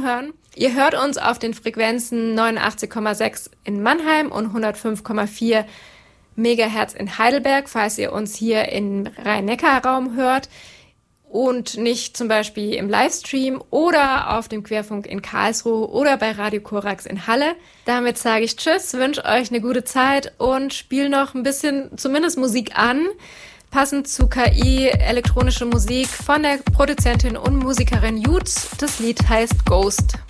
hören. Ihr hört uns auf den Frequenzen 89,6 in Mannheim und 105,4 Megahertz in Heidelberg, falls ihr uns hier im Rhein-Neckar-Raum hört und nicht zum Beispiel im Livestream oder auf dem Querfunk in Karlsruhe oder bei Radio Korax in Halle. Damit sage ich Tschüss, wünsche euch eine gute Zeit und spiele noch ein bisschen zumindest Musik an, passend zu KI, elektronische Musik von der Produzentin und Musikerin Jutz. Das Lied heißt Ghost.